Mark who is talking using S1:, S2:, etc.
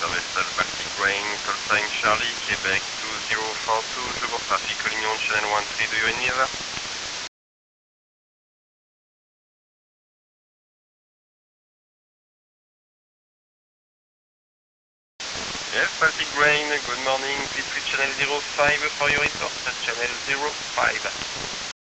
S1: vessel Baltic Brain, call sign Charlie, Quebec 2042, je board traffic calling on channel 13, do you read me over? Yes, Baltic Brain, good morning, please reach channel 05 for your report, channel 05.